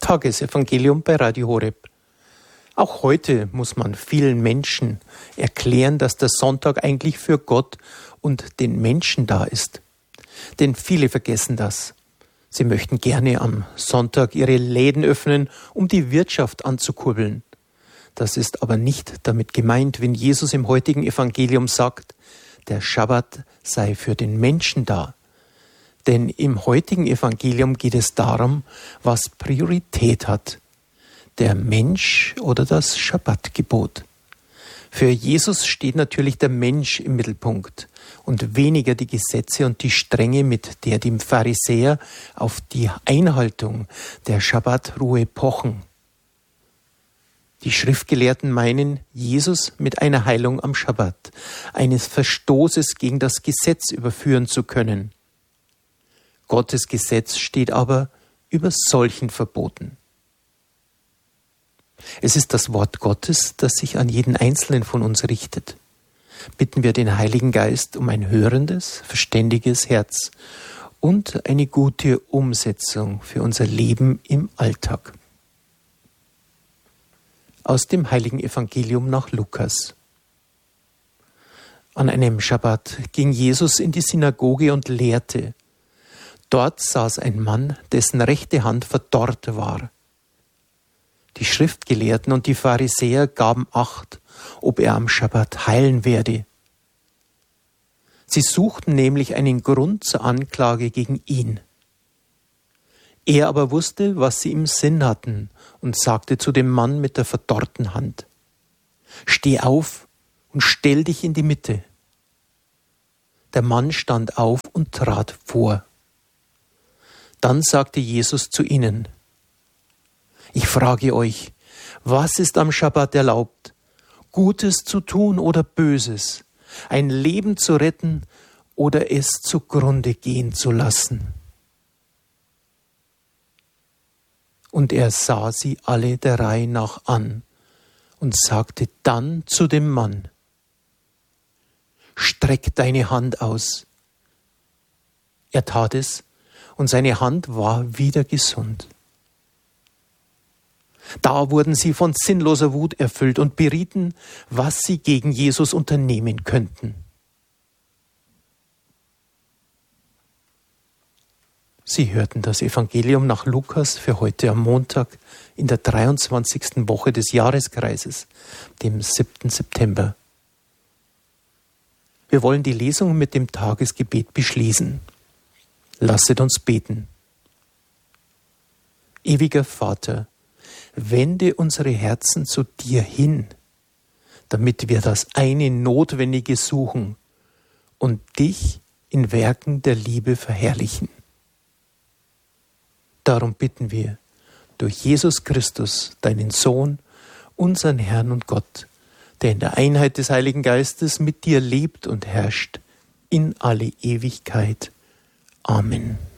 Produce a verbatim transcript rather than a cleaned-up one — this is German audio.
Tagesevangelium bei Radio Horeb. Auch heute muss man vielen Menschen erklären, dass der Sonntag eigentlich für Gott und den Menschen da ist. Denn viele vergessen das. Sie möchten gerne am Sonntag ihre Läden öffnen, um die Wirtschaft anzukurbeln. Das ist aber nicht damit gemeint, wenn Jesus im heutigen Evangelium sagt, der Schabbat sei für den Menschen da. Denn im heutigen Evangelium geht es darum, was Priorität hat. Der Mensch oder das Schabbatgebot. Für Jesus steht natürlich der Mensch im Mittelpunkt und weniger die Gesetze und die Strenge, mit der die Pharisäer auf die Einhaltung der Schabbatruhe pochen. Die Schriftgelehrten meinen, Jesus mit einer Heilung am Schabbat, eines Verstoßes gegen das Gesetz überführen zu können. Gottes Gesetz steht aber über solchen Verboten. Es ist das Wort Gottes, das sich an jeden Einzelnen von uns richtet. Bitten wir den Heiligen Geist um ein hörendes, verständiges Herz und eine gute Umsetzung für unser Leben im Alltag. Aus dem Heiligen Evangelium nach Lukas. An einem Schabbat ging Jesus in die Synagoge und lehrte. Dort saß ein Mann, dessen rechte Hand verdorrt war. Die Schriftgelehrten und die Pharisäer gaben Acht, ob er am Schabbat heilen werde. Sie suchten nämlich einen Grund zur Anklage gegen ihn. Er aber wusste, was sie im Sinn hatten, und sagte zu dem Mann mit der verdorrten Hand: Steh auf und stell dich in die Mitte. Der Mann stand auf und trat vor. Dann sagte Jesus zu ihnen: Ich frage euch, was ist am Schabbat erlaubt? Gutes zu tun oder Böses? Ein Leben zu retten oder es zugrunde gehen zu lassen? Und er sah sie alle der Reihe nach an und sagte dann zu dem Mann: Streck deine Hand aus. Er tat es, und seine Hand war wieder gesund. Da wurden sie von sinnloser Wut erfüllt und berieten, was sie gegen Jesus unternehmen könnten. Sie hörten das Evangelium nach Lukas für heute am Montag in der dreiundzwanzigsten Woche des Jahreskreises, dem siebten September. Wir wollen die Lesung mit dem Tagesgebet beschließen. Lasset uns beten. Ewiger Vater, wende unsere Herzen zu dir hin, damit wir das eine Notwendige suchen und dich in Werken der Liebe verherrlichen. Darum bitten wir durch Jesus Christus, deinen Sohn, unseren Herrn und Gott, der in der Einheit des Heiligen Geistes mit dir lebt und herrscht in alle Ewigkeit. Amen.